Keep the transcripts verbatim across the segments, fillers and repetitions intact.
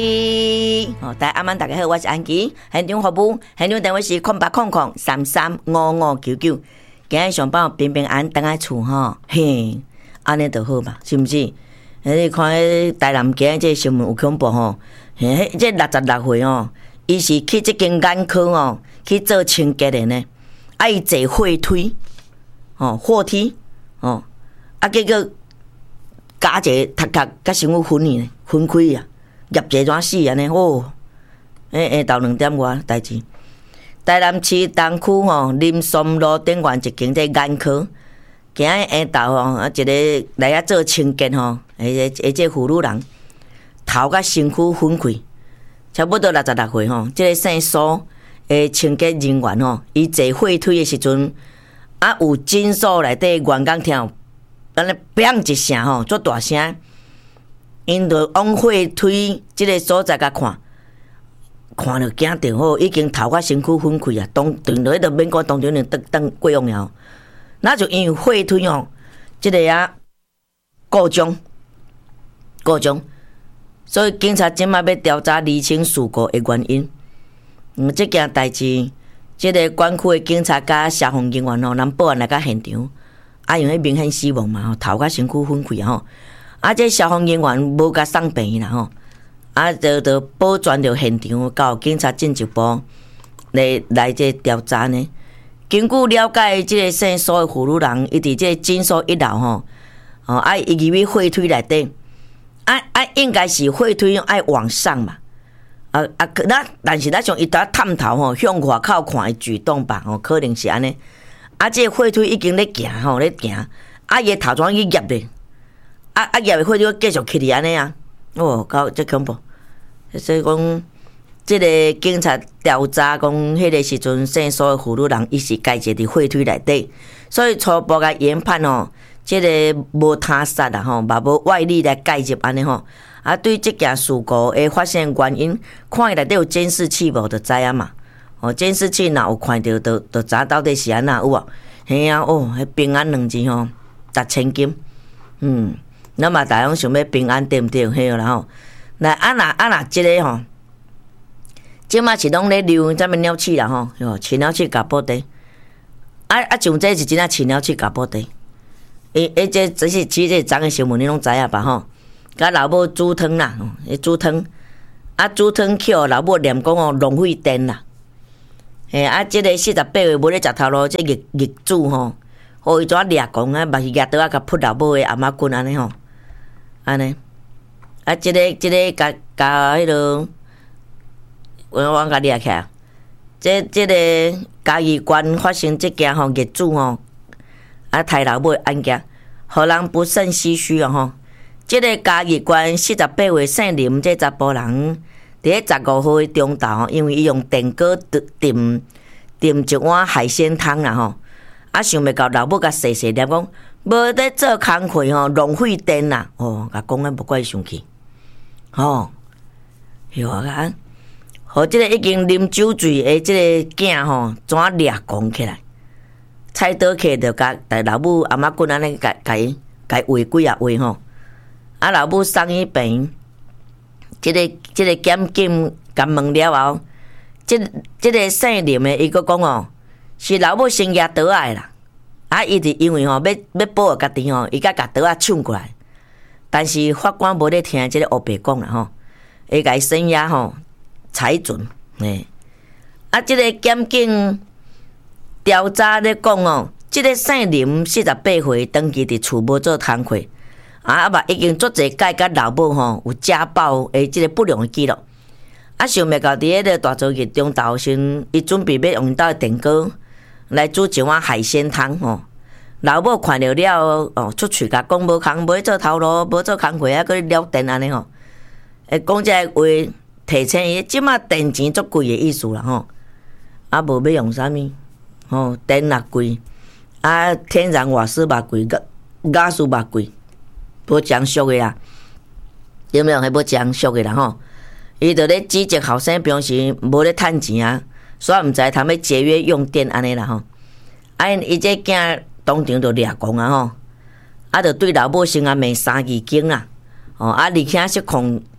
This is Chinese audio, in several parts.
哦，大家晚安，大家好，我是安琪，现场服务，现场电话是空八空空三三五五九九。今日上班平平安等来厝吼，嘿，安尼就好嘛，是毋是？你看迄台南今日这新闻有恐怖吼，嘿，这六十六岁哦，伊是去这间眼科哦去做清洁的呢，啊伊坐货梯，哦货梯，哦，啊结果加一个头壳甲身躯分去，分开啊。业者怎死安尼哦？诶诶，到两点外代志。台南市东区吼林松路顶岸一间这眼科，今日下昼吼啊一个来遐做清洁吼，诶诶这妇女人头甲身躯分开，差不多六十六岁吼。这个姓苏诶清洁人员吼，伊坐货梯的时阵，啊有诊所内底员工听，安尼砰一声吼，足大声。因着往货梯即个所在甲看，看着惊着吼，已经头甲身躯分开啊！当场落迄个免讲当场就当当过用了，那就因为货梯哦，即个啊故障故障，所以警察即马要调查厘清事故的原因。嗯，即件代志，即个管区的警察甲消防人员吼，人报案来到现场，啊，因为明显死亡嘛，吼，头甲身躯分开吼。啊！这消防人员无甲送病院啦吼，啊，就就保全着现场，交警察进一步来来这调查呢。根据了解，这个姓苏的妇女人，伊伫这诊所一楼吼，哦，啊，伊入去货梯内底，啊啊，应该是货梯爱往上嘛，啊啊，咱但是咱从伊搭探头吼，向外口看伊举动吧，吼，可能是安尼。啊，这个货梯已经咧行吼，咧行，啊，伊头怎去压咧？啊啊！业会就继续起嚟安尼啊！哦，搞真恐怖。所以讲，即个警察调查讲，迄个时阵姓苏的妇女人，伊是家坐伫货梯内底，所以初步甲研判哦，即个无他杀啦吼，嘛无外力来介入安尼吼。啊，对即件事故的发现原因，看伊内底有监视器无，就知影嘛。哦，监视器若有看到，就就知到底是安那有无？嘿啊！哦，迄平安两字吼，值千金。嗯。那么大家想要平安对毋对？嘿啦吼，来啊那啊那即个吼，即马是拢咧溜啥物鸟鼠啦吼，哟，饲鸟鼠甲布袋，啊啊像这是真正饲鸟鼠甲布袋，诶诶，这这是其实昨个新闻你拢知影吧吼？甲老母煮汤啦，诶煮汤，啊煮汤去互老母念讲哦浪费电啦，诶啊，即个四十八岁无咧食头路，这业业主吼，互伊怎掠讲啊，嘛是掠倒啊，甲扑老母诶阿妈棍安尼吼。安尼，啊，即、这个即、这个甲甲迄落，我我甲掠起来，即即个嘉义县发生即件吼业主吼，啊，杀老母案件，互人不胜唏嘘啊吼。即、这个嘉义县四十八岁姓林这查甫人，伫咧十五号的中昼吼，因为伊用电锅炖炖一碗海鲜汤啦吼，啊，想袂到老母甲细细念讲。无咧做工课吼，浪费电啦！哦，甲讲啊，无怪伊生气，吼，哟啊，互即个已经啉酒醉的即个囝吼，怎啊掠讲起来？菜刀起着甲大老母阿妈棍安尼甲甲伊甲伊话几啊话吼，啊老母送医病院，即个即个检检甲问了后，即即个姓林的伊佫讲哦，是老母先举倒来啦。啊！伊是因为吼要要保护家己吼，伊甲甲刀啊抢过来，但是法官无咧听即个黑白讲啦吼，会甲伊声押吼裁准诶。啊，即个检警调查咧讲哦，即个姓林四十八岁，登记伫厝无做工课，啊啊嘛已经足侪届甲老母吼有家暴诶即个不良诶记录。啊，想袂到伫迄个大早日中昼时，伊准备要用因兜诶电锅。来煮一碗海鲜汤吼，老母看着了哦，出喙甲讲无空，无做头路，无做工课啊，搁了电安尼吼。诶，讲这话提醒伊，即马电钱足贵诶意思啦吼。啊，无要用啥物吼，电也贵，啊，天然瓦斯嘛贵，瓦斯嘛贵，无讲俗诶啦，有没有？迄无讲俗诶啦吼。伊就咧指责后生平时无咧趁钱啊。所以毋知通要节约用电安尼啦吼，啊伊这囝当场就掠讲啊吼，啊就对老母先啊骂三字经啦，哦啊而且是控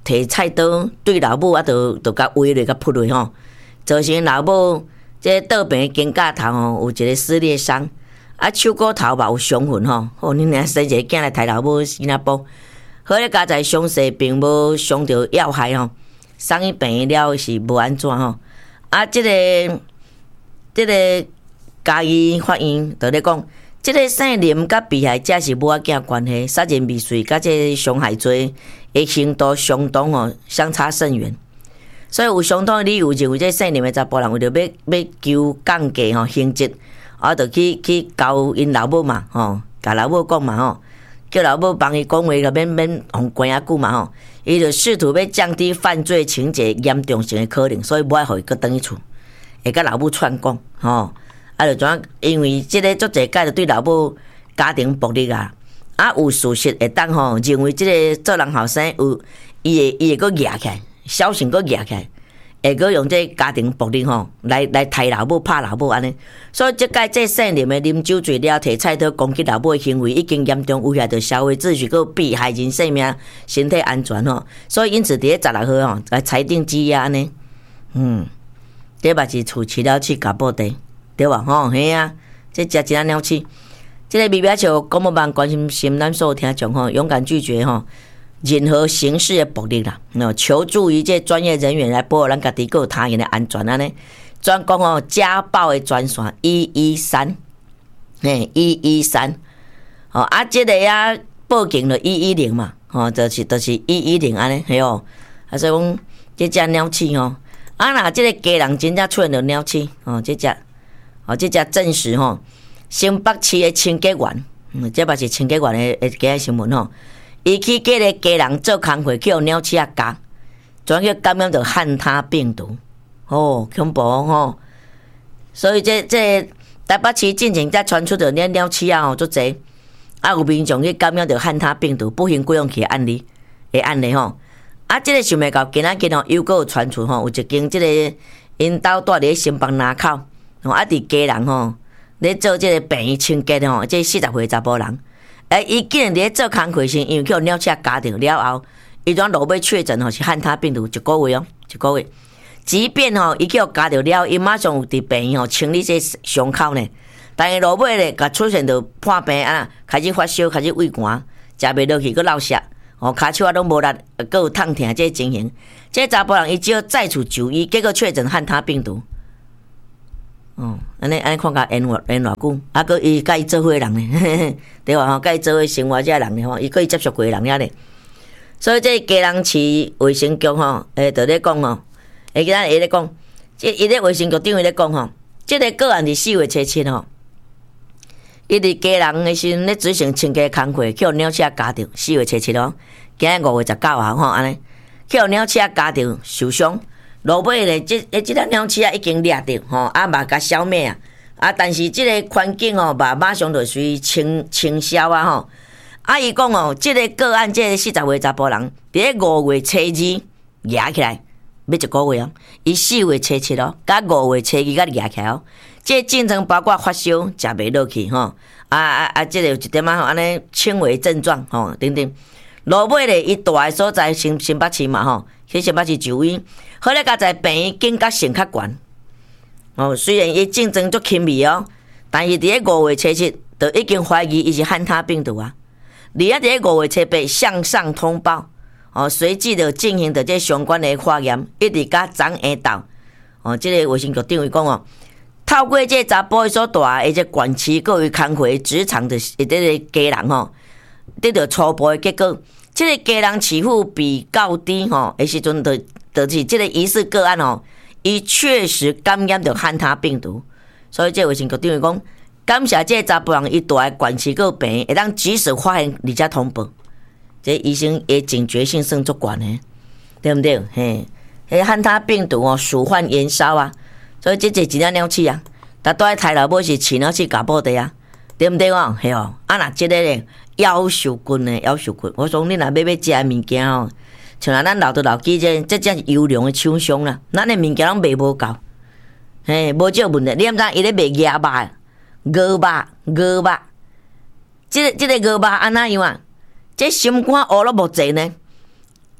摕菜刀对老母啊，就就甲围落甲扑落吼，造成老母这倒病肩胛头吼有一个撕裂伤，啊手骨头嘛有伤痕吼。哦，恁娘生一个囝来刣老母死那补，好咧加在伤势并无伤着要害吼，送医病了是无安怎吼。啊，即、这个即、这个家己法院就咧讲。即个姓林甲被害者是母仔囝关系，杀人未遂甲即伤害罪的程度相当哦，相差甚远。所以有相当的理由认为，这姓林的查甫人为着要要求降价吼刑责，啊，就去去交因老母嘛吼，甲老母讲嘛吼，叫老母帮伊讲话，就免免互关遐久嘛吼。伊就试图要降低犯罪情节严重性的可能，所以无爱互伊搁转去厝，会甲老母串讲吼。啊，就怎？因为即个足侪届就对老母家庭暴力啊，啊有事实会当吼认为即个做人后生有伊会伊会搁举起来，小心搁举起来，会搁用这家庭暴力吼来来刣老母、拍老母安尼。所以即届这姓林的啉酒醉了摕菜刀攻击老母的行为，已经严重危害到社会秩序，搁被害人性命、身体安全吼。所以因此伫咧十六号吼来裁定羁押安尼。嗯，这嘛是厝饲了去搞布袋。对吧？吼，嘿啊，这食真了起。这个微表笑广播网关心心咱所有听众吼，勇敢拒绝吼任何形式的暴力啦，喏，求助于这专业人员来保护咱家己个他人的安全安尼。专讲吼家暴的专线一一三，嘿，一一三，哦啊，这个啊报警了一一零嘛，吼，就是就是一一零安尼，嘿哦，啊所以讲这只鸟鼠吼，啊若这个家人真正出现着鸟鼠，哦，这只。哦，这只证实吼，新北市的清洁员，嗯，这嘛是清洁员的的家新闻吼。伊去叫个家人做工课，去互鸟鼠啊咬，转去感染着汉他病毒，哦，恐怖吼。所以这这台北市进前才传出着鸟鸟鼠啊吼，足侪啊有民众去感染着汉他病毒，不幸归用起案例的案例吼。啊，这个想袂到今仔日吼又搁有传出吼，有一间这个因兜住伫新北南口。哦，啊！伫家人吼，咧做即个病院清洁吼，即四十岁查甫人，哎，伊竟然咧做工课时，因为去互鸟鼠咬着了后，伊怎落尾确诊吼是汉他病毒一个月哦，一个月。即便吼伊去互咬着了，伊马上有伫病院吼清理这伤口呢，但是落尾咧，甲出现着破病啊，开始发烧，开始胃寒，食袂落去，佮落痧，哦，骹手啊拢无力，佮有痛痛这情形。这查甫人伊只好再次就医，结果确诊汉他病毒。哦，安尼安尼看甲缘偌缘偌久，啊，佮伊甲伊做伙人呢，对吧？吼，甲伊做伙生活遮人呢，吼，伊佮伊接触过人遐咧。所以这家人市卫生局吼，诶，就咧讲吼，诶，今仔日咧讲，即伊咧卫生局长伊咧讲吼，即个个案是四月初七吼，伊伫家人诶时阵咧执行清洁工课，去互鸟鼠咬着，四月初七咯，今日五月十九号吼，安尼去互鸟鼠咬着受伤。落尾咧，即诶，即个鸟鼠啊已经掠着吼，啊嘛甲消灭啊，啊，但是即个环境哦，嘛马上就随清清消啊吼。啊，伊讲哦，即个个案，即个四十岁查甫人，伫咧五月初二抓起来，要一个月哦。伊四月初七咯，甲五月初二甲抓起来哦。即个症状包括发烧、食袂落去吼，啊啊啊，即个有一点仔吼，安尼轻微症状吼，等等。落尾咧，伊住诶所在新新北市嘛吼，去新北市就医，好咧，甲在病院警觉性较悬。哦，虽然伊症状足轻微哦，但是伫咧五月初七，就已经怀疑伊是汉他病毒啊。而且伫咧五月初八向上通报，哦，随即就进行着这相关的化验，一直甲昨下昼，哦，即、这个卫生局长伊讲哦，透过这查甫所住诶这管区各位工会职场的这个家人吼，得到初步的结果。即个家人起付比较低吼，的时阵就就是即个疑似个案吼，伊确实感染着汉他病毒，所以这卫生局长讲，感谢这个查甫人伊住喺管区个病，会当及时发现而且通报，这医生的警觉性算足悬的，对不对？嘿，迄汉他病毒哦，鼠患延烧啊，所以这这真正了起啊，但都喺台老母是饲鸟去搞布的啊，对不对哦？嘿哦，啊那这个咧。夭寿菌呢？夭寿菌，我讲你若要要食物件哦，像咱老都老记这，这真是优良的厂商啦。咱的物件拢卖无够，嘿，无少问题。你毋知伊咧卖鸭肉、鹅肉、鹅肉，即、这个即、这个鹅肉安怎样啊？这心肝乌了无济呢？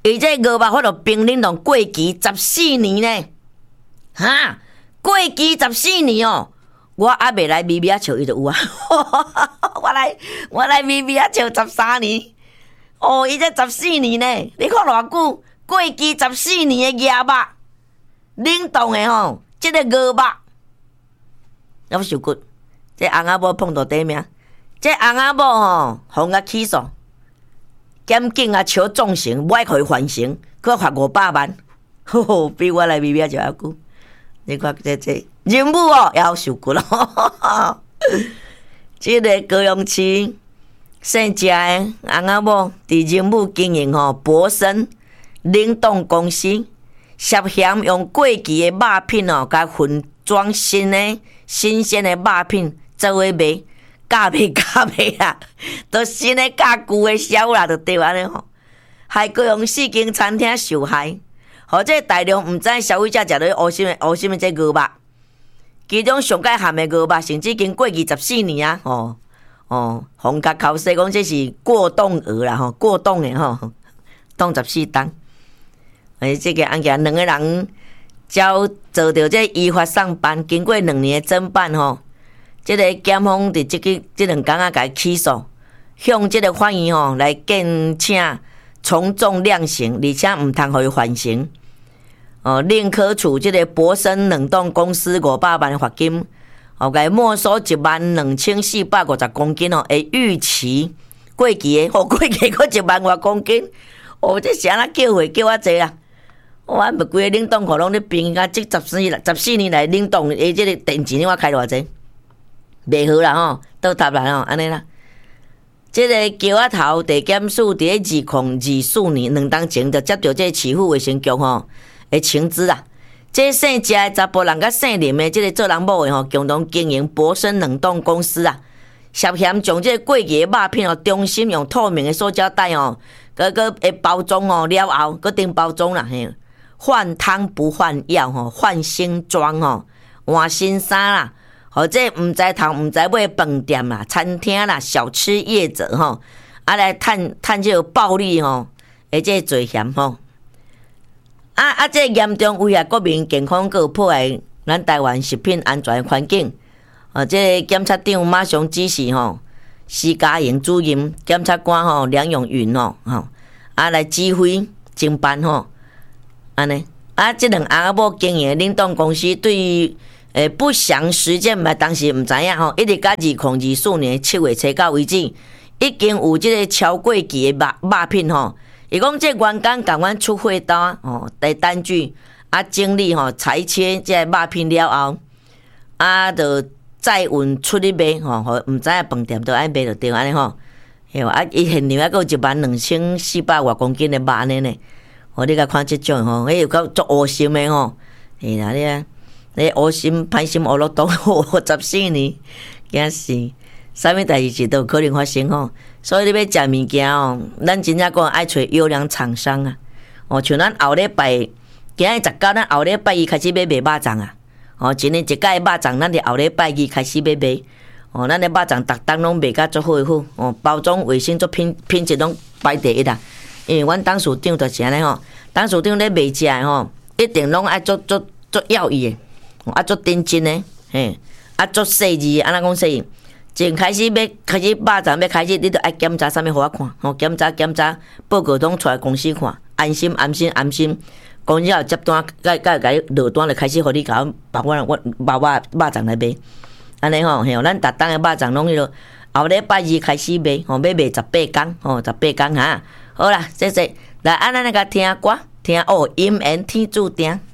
伊这鹅肉发着冰冷冻过期十四年呢，哈，过期十四年哦，我还未来咪咪啊笑伊就有啊，我来我来咪咪啊笑十三年，哦，伊这十四年呢，你看偌久，过期十四年的鹅肉，冷冻的吼，这个鹅肉，我受骨，这翁仔某碰到底命，这翁仔某吼，互甲起诉。检警啊，超重刑，我互伊缓刑，佮罚五百万，吼吼，比我来咪咪就还久。你看这这人物哦，也好受骨咯。这个高雄市姓谢的翁仔某，伫人物经营吼博生冷冻公司，涉嫌用过期的肉品哦，甲分装新的新鲜的肉品做伙卖。假卖假卖啦，都新的假旧的销啦，就对安尼吼。害高雄四间餐厅受害，或者大量毋知消费者食到乌心的乌心的这鹅肉，其中上界含的鹅肉，甚至经过期十四年啊！哦哦，红甲考试讲这是过冻鹅啦吼，过冻的吼，冻十四冬。诶，这个案件两个人交做着这依法上班，经过两年的侦办吼。这个检方伫即个即两天啊，甲伊起诉，向即个法院吼来建请从重量刑，而且毋通互伊缓刑。哦，另科处即个博生冷冻公司五百万的罚金，哦，甲伊没收一万两千四百五十公斤哦，会逾期过期的，哦，过期佫一万外公斤，哦，这是安怎叫货叫我济啦？我毋规个冷冻库拢咧冰甲即十四十四年来冷冻诶，即个电钱我开偌济？袂好啦吼，倒塌啦吼，安尼啦。即、这个桥仔头地检署伫咧二零二四年两当前就接到即个市府卫生局吼的请旨啦。即姓谢的查甫人甲姓林的即个做人某的吼，共同经营博生冷冻公司啊，涉嫌将即个过期的肉片哦，中心用透明的塑胶袋哦，个个会包装哦了后，个顶包装啦嘿，换汤不换药吼，换新装哦，换新衫啦。或者毋知头毋知尾饭店啦、餐厅啦、小吃业者吼，啊来趁趁即个暴利吼，而且罪嫌吼，啊啊，这严重危害国民健康，佮破坏咱台湾食品安全环境。啊，这检察长马上指示吼，施家营主任、检察官吼梁永云吼，吼啊来指挥侦办吼，安尼啊，这两阿某经营冷冻公司对于。诶，不详时间嘛，当时毋知影吼，一直到二零二四年七月初九为止，已经有即个超过期的肉肉品吼。伊讲这员工甲阮出货单吼，带单据啊，整理吼裁切即个肉品了后，啊，就再运出去卖吼，互毋知影饭店都爱卖就对安尼吼。嘿啊，伊现场还佫有一万两千四百外公斤的肉安尼呢。哦，你甲看即种吼，迄有够足恶心的吼。嘿啦，你啊。你乌心歹心乌落洞，十四年，惊死！啥物代志是都有可能发生吼。所以你要食物件哦，咱真正讲爱找优良厂商啊。哦，像咱后礼拜，今日十九，咱后礼拜一开始要卖肉粽啊。哦，真诶一届肉粽，咱伫后礼拜二开始要卖。哦，咱诶肉粽逐档拢卖甲足好好。哦，包装卫生足品品质拢排第一啦。因为阮董事长就是安尼吼，董事长咧卖食诶吼，一定拢爱足足足要伊诶。啊，足认真诶，嘿，啊，足细致，安怎讲细致？从开始要开始肉粽要开始，你都爱检查啥物互我看，吼，检查检查，报告拢出来公司看，安心安心安心。公司后接单，甲甲甲落单就开始互你甲我把我我把我肉粽来卖，安尼吼，嘿，咱逐档诶肉粽拢迄落，后礼拜二开始卖，吼，要卖十八工，吼，十八工哈。好啦，谢谢，来，安咱来甲听歌，听哦，阴缘天注定。